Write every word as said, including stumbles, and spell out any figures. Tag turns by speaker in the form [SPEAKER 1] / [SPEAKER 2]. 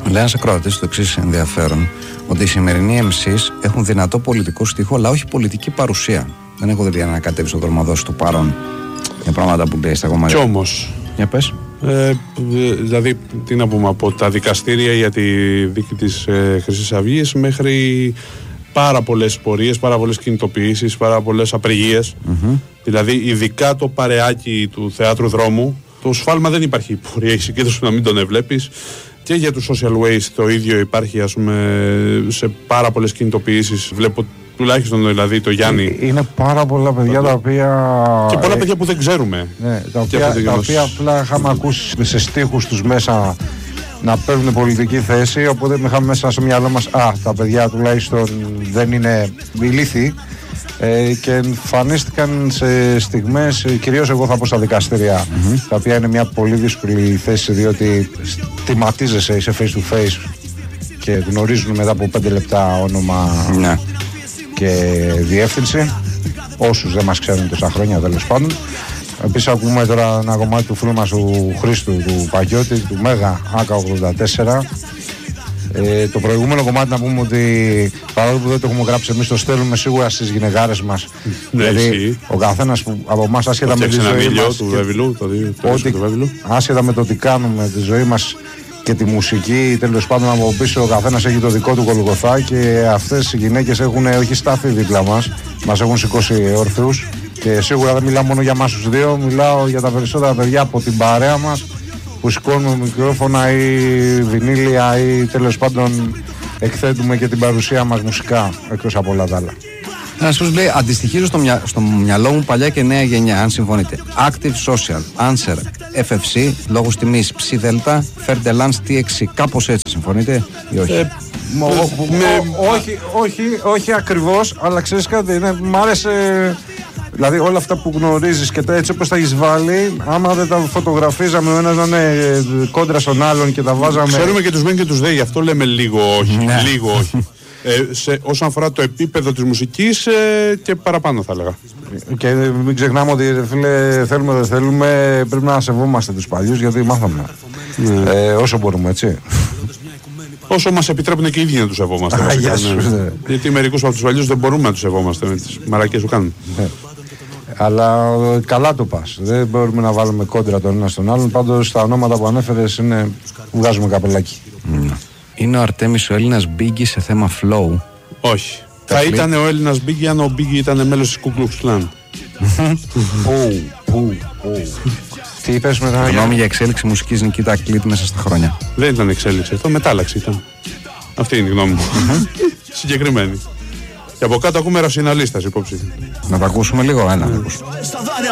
[SPEAKER 1] Λέει ένας ακροατής το εξής ενδιαφέρον, ότι οι σημερινοί εμ σις έχουν δυνατό πολιτικό στίχο, αλλά όχι πολιτική παρουσία. Δεν έχω δει να κατέβει στον δρόμο να δώσει το παρόν για πράγματα που λέει στα κομμάτια.
[SPEAKER 2] Κι όμως.
[SPEAKER 1] Για πες.
[SPEAKER 2] Ε, δηλαδή, τι να πούμε, από τα δικαστήρια για τη δίκη της ε, Χρυσής Αυγής μέχρι πάρα πολλές πορείες, πάρα πολλές κινητοποιήσεις, πάρα πολλές απεργίες. Mm-hmm. Δηλαδή, ειδικά το παρεάκι του Θεάτρου Δρόμου, το σφάλμα δεν υπάρχει πορεία, η συγκέντρωση που να μην τον εβλέπεις. Και για τους social waste το ίδιο υπάρχει, ας πούμε, σε πάρα πολλές κινητοποιήσεις. Βλέπω τουλάχιστον δηλαδή το Γιάννη.
[SPEAKER 3] Είναι πάρα πολλά παιδιά το... τα οποία.
[SPEAKER 2] Και πολλά παιδιά που δεν ξέρουμε.
[SPEAKER 3] Ναι, τα οποία, τα οποία απλά είχαμε ακούσει σε στίχους τους μέσα να παίρνουν πολιτική θέση. Οπότε είχαμε μέσα στο μυαλό μας, α, τα παιδιά τουλάχιστον δεν είναι ηλίθιοι. Ε, και εμφανίστηκαν σε στιγμές, κυρίως εγώ θα πω στα δικαστήρια, mm-hmm. τα οποία είναι μια πολύ δύσκολη θέση, διότι στιγματίζεσαι, είσαι face to face και γνωρίζουν μετά από πέντε λεπτά όνομα mm-hmm. και διεύθυνση, όσους δεν μας ξέρουν τόσα χρόνια, τέλος πάντων. Επίσης ακούμε τώρα ένα κομμάτι του φίλου μας του Χρήστου, του Παγιώτη, του Μέγα Άκα ογδόντα τέσσερα. Ε, το προηγούμενο κομμάτι να πούμε ότι παρόλο που δεν το έχουμε γράψει εμείς, το στέλνουμε σίγουρα στις γυναικάρες μας.
[SPEAKER 2] Ναι,
[SPEAKER 3] γιατί
[SPEAKER 2] εσύ.
[SPEAKER 3] Ο καθένας που, από εμάς άσχετα με τη ζωή μας
[SPEAKER 2] του Βέβυλου, το
[SPEAKER 3] ότι, άσχετα με το τι κάνουμε, τη ζωή μας και τη μουσική, τέλος πάντων από πίσω ο καθένας έχει το δικό του Γολγοθά και αυτές οι γυναίκες έχουν όχι στάθει δίπλα μας, μας έχουν σηκώσει όρθιους και σίγουρα δεν μιλάω μόνο για εμάς τους δύο, μιλάω για τα περισσότερα παιδιά από την παρέα μας που σηκώνουμε μικρόφωνα ή βινίλια ή τέλος πάντων εκθέτουμε και την παρουσία μας μουσικά εκτός από όλα τα άλλα.
[SPEAKER 1] Ένας φίλος λέει, αντιστοιχίζω στο, μυα... στο μυαλό μου παλιά και νέα γενιά, αν συμφωνείτε. Active Social, Answer, εφ εφ σι, λόγος τιμής, Ψι Δέλτα, Ferdelance τι εξ, κάπως έτσι, συμφωνείτε ή όχι? Ε,
[SPEAKER 3] μ, ο, με... όχι, όχι, όχι ακριβώς, αλλά ξέρεις κάτι, ναι, μ' άρεσε. Δηλαδή όλα αυτά που γνωρίζεις και τα έτσι όπως τα έχεις βάλει, άμα δεν τα φωτογραφίζαμε ο ένας να είναι κόντρα στον άλλον και τα βάζαμε.
[SPEAKER 2] Ξέρουμε και τους μεν και τους δε, γι' αυτό λέμε λίγο όχι. λίγο όχι. Ε, σε, όσον αφορά το επίπεδο της μουσικής ε, και παραπάνω θα έλεγα.
[SPEAKER 3] Και μην ξεχνάμε ότι φίλε, θέλουμε δεν θέλουμε, πρέπει να σεβόμαστε τους παλιούς γιατί μάθαμε. Ναι. Ε, όσο μπορούμε, έτσι.
[SPEAKER 2] Όσο μας επιτρέπουν και οι ίδιοι να τους σεβόμαστε.
[SPEAKER 3] Α, γεια σου, ναι.
[SPEAKER 2] Γιατί μερικούς από τους παλιούς δεν μπορούμε να τους σεβόμαστε με τις μαλακίες που κάνουν.
[SPEAKER 3] Ναι. Αλλά καλά το πας. Δεν μπορούμε να βάλουμε κόντρα τον ένα στον άλλον. Πάντως τα ονόματα που ανέφερες είναι που βγάζουμε καπελάκι.
[SPEAKER 1] Mm. Είναι ο Αρτέμις ο Έλληνας Biggie σε θέμα flow?
[SPEAKER 2] Όχι. Θα Ταφλή. Ήταν ο Έλληνας Biggie αν ο Biggie ήταν μέλος της Ku Klux Klan.
[SPEAKER 3] Τι είπες μετά?
[SPEAKER 1] Γνώμη για εξέλιξη μουσικής Νικήτα Κλίτ μέσα στα χρόνια.
[SPEAKER 2] Δεν ήταν εξέλιξη αυτό, μετάλλαξη ήταν. Αυτή είναι η γνώμη μου. Συγκεκριμένη. Και από κάτω ακούμε ρασιναλίστας υπόψη.
[SPEAKER 1] Να τα ακούσουμε λίγο, ένα.